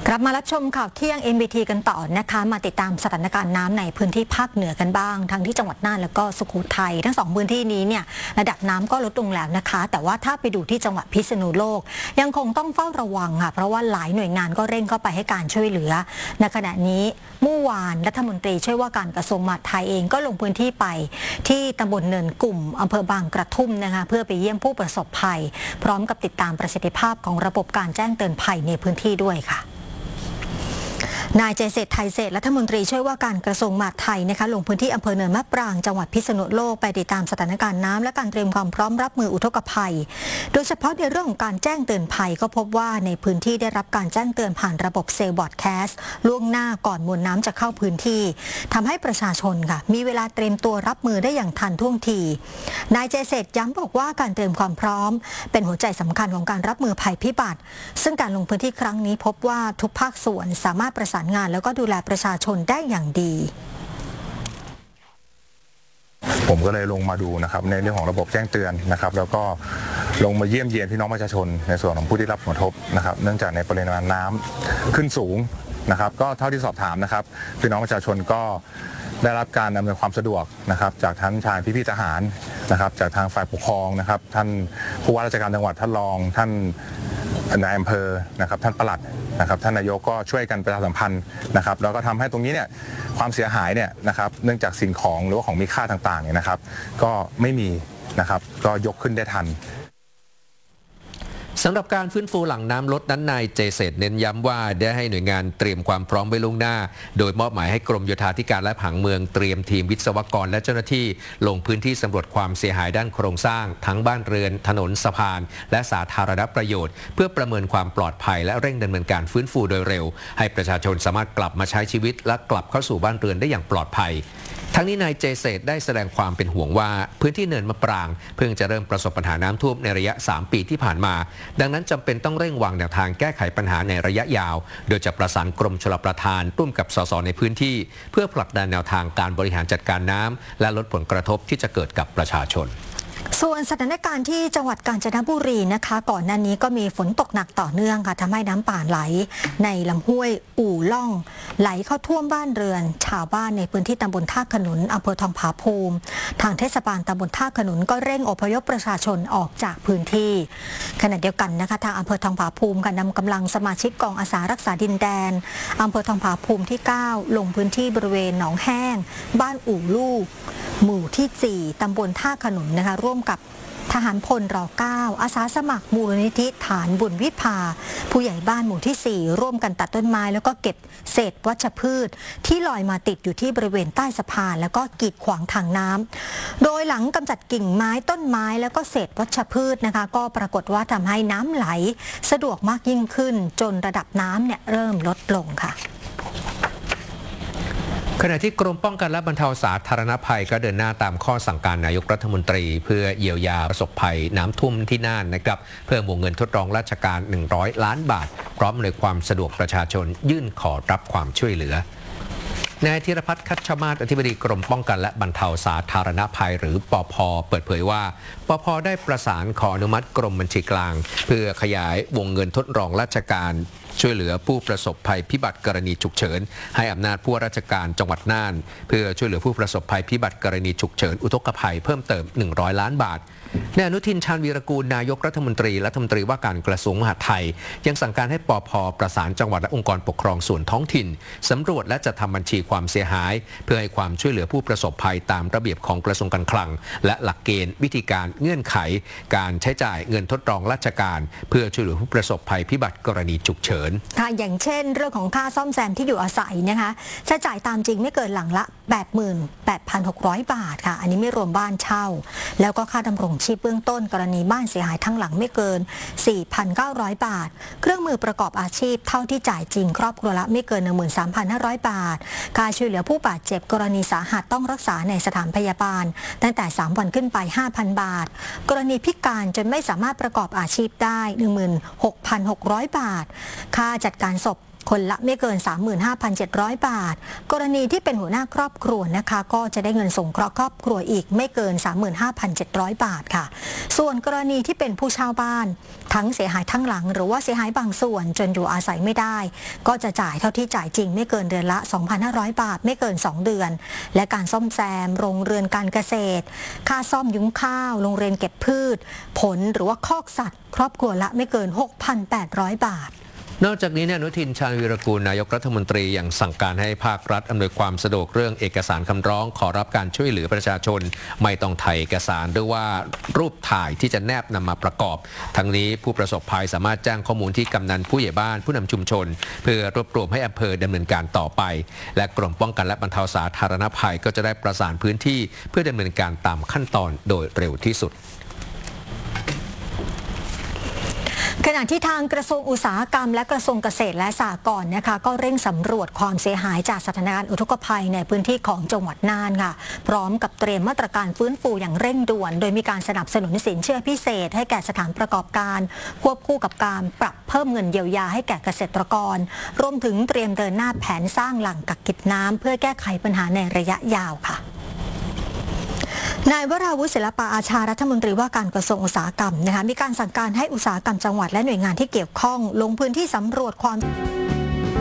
กลับมารับชมข่าวเที่ยง NBT กันต่อนะคะมาติดตามสถานการณ์น้ำในพื้นที่ภาคเหนือกันบ้างทั้งที่จังหวัดน่านและก็สุโขทัยทั้ง2พื้นที่นี้เนี่ยระดับน้ำก็ลดลงแล้วนะคะแต่ว่าถ้าไปดูที่จังหวัดพิษณุโลกยังคงต้องเฝ้าระวังค่ะเพราะว่าหลายหน่วยงานก็เร่งเข้าไปให้การช่วยเหลือในขณะนี้เมื่อวานรัฐมนตรีช่วยว่าการกระทรวงมหาดไทยเองก็ลงพื้นที่ไปที่ตำบลเนินกลุ่มอำเภอบางกระทุ่มนะคะเพื่อไปเยี่ยมผู้ประสบภัยพร้อมกับติดตามประสิทธิภาพของระบบการแจ้งเตือนภัยในพื้นที่ด้วยค่ะนายเจษฎไทยเศรษฐ์รัฐมนตรีช่วยว่าการกระทรวงมหาดไทยนะคะลงพื้นที่อำเภอเนินมะปรางจังหวัดพิษณุโลกไปติดตามสถานการณ์น้ำและการเตรียมความพร้อมรับมืออุทกภัยโดยเฉพาะในเรื่องของการแจ้งเตือนภัยก็พบว่าในพื้นที่ได้รับการแจ้งเตือนผ่านระบบเซลล์บอร์ดแคสต์ล่วงหน้าก่อนมวลน้ำจะเข้าพื้นที่ทำให้ประชาชนค่ะมีเวลาเตรียมตัวรับมือได้อย่างทันท่วงทีนายเจษฎย้ำบอกว่าการเตรียมความพร้อมเป็นหัวใจสำคัญของการรับมือภัยพิบัติซึ่งการลงพื้นที่ครั้งนี้พบว่าทุกภาคส่วนสามารถประสานงานแล้วก็ดูแลประชาชนได้อย่างดีผมก็เลยลงมาดูนะครับในเรื่องของระบบแจ้งเตือนนะครับแล้วก็ลงมาเยี่ยมเยียนพี่น้องประชาชนในส่วนของผู้ที่รับผลกระทบนะครับเนื่องจากในปริมาณน้ำขึ้นสูงนะครับก็เท่าที่สอบถามนะครับพี่น้องประชาชนก็ได้รับการอำนวยความสะดวกนะครับจากทั้งทางพี่ๆทหารนะครับจากทางฝ่ายปกครองนะครับท่านผู้ว่าราชการจังหวัดท่านรองท่านนายอำเภอนะครับท่านปลัดนะครับท่านนายกก็ช่วยกันประชาสัมพันธ์นะครับแล้วก็ทำให้ตรงนี้เนี่ยความเสียหายเนี่ยนะครับเนื่องจากสิ่งของหรือว่าของมีค่าต่างๆเนี่ยนะครับก็ไม่มีนะครับก็ยกขึ้นได้ทันสำหรับการฟื้นฟูหลังน้ำลดนั้นนายเจษฎเน้นย้ำว่าได้ให้หน่วยงานเตรียมความพร้อมไว้ล่วงหน้าโดยมอบหมายให้กรมโยธาธิการและผังเมืองเตรียมทีมวิศวกรและเจ้าหน้าที่ลงพื้นที่สำรวจความเสียหายด้านโครงสร้างทั้งบ้านเรือนถนนสะพานและสาธารณประโยชน์เพื่อประเมินความปลอดภัยและเร่งดำเนินการฟื้นฟูโดยเร็วให้ประชาชนสามารถกลับมาใช้ชีวิตและกลับเข้าสู่บ้านเรือนได้อย่างปลอดภัยทั้งนี้นายเจษฎได้แสดงความเป็นห่วงว่าพื้นที่เนินมะปรางเพิ่งจะเริ่มประสบปัญหาน้ำท่วมในระยะ3ปีที่ผ่านมาดังนั้นจำเป็นต้องเร่งวางแนวทางแก้ไขปัญหาในระยะยาวโดยจะประสานกรมชลประทานร่วมกับสสในพื้นที่เพื่อผลักดันแนวทางการบริหารจัดการน้ำและลดผลกระทบที่จะเกิดกับประชาชนส่วนสถานการณ์ที่จังหวัดกาญจนบุรีนะคะก่อนหน้านี้ก็มีฝนตกหนักต่อเนื่องค่ะทำให้น้ำป่าไหลในลำห้วยอู่ล่องไหลเข้าท่วมบ้านเรือนชาวบ้านในพื้นที่ตำบลท่าขนุนอำเภอทองผาภูมิทางเทศบาลตำบลท่าขนุนก็เร่งอพยพประชาชนออกจากพื้นที่ขณะเดียวกันนะคะทางอำเภอทองผาภูมิก็นำกำลังสมาชิกกองอาสารักษาดินแดนอำเภอทองผาภูมิที่9ลงพื้นที่บริเวณหนองแห้งบ้านอู่ลูกหมู่ที่4ตำบลท่าขนุนนะคะร่วมกับทหารพลร9อาสาสมัครมูลนิธิฐานบุญวิภาผู้ใหญ่บ้านหมู่ที่4ร่วมกันตัดต้นไม้แล้วก็เก็บเศษวัชพืชที่ลอยมาติดอยู่ที่บริเวณใต้สะพานแล้วก็กีดขวางทางน้ำโดยหลังกำจัดกิ่งไม้ต้นไม้แล้วก็เศษวัชพืชนะคะก็ปรากฏว่าทำให้น้ำไหลสะดวกมากยิ่งขึ้นจนระดับน้ำเนี่ยเริ่มลดลงค่ะขณะที่กรมป้องกันและบรรเทาสาธารณภัยก็เดินหน้าตามข้อสั่งการนายกรัฐมนตรีเพื่อเยียวยาประสบภัยน้ำท่วมที่น่านนะครับเพิ่มวงเงินทดลองราชการ100 ล้านบาทพร้อมในความสะดวกประชาชนยื่นขอรับความช่วยเหลือนายธีรพัฒน์คัชมาศอธิบดีกรมป้องกันและบรรเทาสาธารณภัยหรือปภ.เปิดเผยว่าปภ.ได้ประสานขออนุมัติกรมบัญชีกลางเพื่อขยายวงเงินทดลองราชการช่วยเหลือผู้ประสบภัยพิบัติกรณีฉุกเฉินให้อำนาจผู้ว่าราชการจังหวัดน่านเพื่อช่วยเหลือผู้ประสบภัยพิบัติกรณีฉุกเฉินอุทกภัยเพิ่มเติม100 ล้านบาทนายอนุทินชาญวีรกูลนายกรัฐมนตรีว่าการกระทรวงมหาดไทยยังสั่งการให้ปภ.ประสานจังหวัดและองค์กรปกครองส่วนท้องถิ่นสำรวจและจัดทำบัญชีความเสียหายเพื่อให้ความช่วยเหลือผู้ประสบภัยตามระเบียบของกระทรวงการคลังและหลักเกณฑ์วิธีการเงื่อนไขการใช้จ่ายเงินทดลองราชการเพื่อช่วยเหลือผู้ประสบภัยพิบัติกรณีฉุกเฉินค่ะอย่างเช่นเรื่องของค่าซ่อมแซมที่อยู่อาศัยนะคะใช้จ่ายตามจริงไม่เกินหลังละ 88,600 บาทค่ะอันนี้ไม่รวมบ้านเช่าแล้วก็ค่าดำรงชีพเบื้องต้นกรณีบ้านเสียหายทั้งหลังไม่เกิน 4,900 บาทเครื่องมือประกอบอาชีพเท่าที่จ่ายจริงครอบครัวละไม่เกิน 13,500 บาทการช่วยเหลือผู้บาดเจ็บกรณีสาหัสต้องรักษาในสถานพยาบาลตั้งแต่3 วันขึ้นไป 5,000 บาทกรณีพิการจนไม่สามารถประกอบอาชีพได้ 16,600 บาทค่าจัดการศพคนละไม่เกิน 35,700 บาทกรณีที่เป็นหัวหน้าครอบครัวนะคะก็จะได้เงินสงเคราะห์ครอบครัวอีกไม่เกิน 35,700 บาทค่ะส่วนกรณีที่เป็นผู้เช่าบ้านทั้งเสียหายทั้งหลังหรือว่าเสียหายบางส่วนจนอยู่อาศัยไม่ได้ก็จะจ่ายเท่าที่จ่ายจริงไม่เกินเดือนละ 2,500 บาทไม่เกิน 2 เดือนและการซ่อมแซมโรงเรือนการเกษตรค่าซ่อมยุ้งข้าวโรงเรือนเก็บพืชผลหรือว่าคอกสัตว์ครอบครัวละไม่เกิน 6,800 บาทนอกจากนี้อนุทินชาญวีรกูลนายกรัฐมนตรียังสั่งการให้ภาครัฐอำนวยความสะดวกเรื่องเอกสารคำร้องขอรับการช่วยเหลือประชาชนไม่ต้องถ่ายเอกสารหรือว่ารูปถ่ายที่จะแนบนำมาประกอบทั้งนี้ผู้ประสบภัยสามารถแจ้งข้อมูลที่กำนันผู้ใหญ่บ้านผู้นำชุมชนเพื่อรวบรวมให้อำเภอดำเนินการต่อไปและกรมป้องกันและบรรเทาสาธารณภัยก็จะได้ประสานพื้นที่เพื่อดำเนินการตามขั้นตอนโดยเร็วที่สุดขณะที่ทางกระทรวงอุตสาหกรรมและกระทรวงเกษตรและสหกรณ์นะคะก็เร่งสำรวจความเสียหายจากสถานการณ์อุทกภัยในพื้นที่ของจังหวัดน่านค่ะพร้อมกับเตรียมมาตรการฟื้นฟูอย่างเร่งด่วนโดยมีการสนับสนุนสินเชื่อพิเศษให้แก่สถานประกอบการควบคู่กับการปรับเพิ่มเงินเยียวยาให้แก่เกษตรกรรวมถึงเตรียมเดินหน้าแผนสร้างแหล่งกักเก็บน้ำเพื่อแก้ไขปัญหาในระยะยาวค่ะนายวราวุฒิศิลปอาชารัฐมนตรีว่าการกระทรวงอุตสาหกรรมนะคะมีการสั่งการให้อุตสาหกรรมจังหวัดและหน่วยงานที่เกี่ยวข้องลงพื้นที่สำรวจความ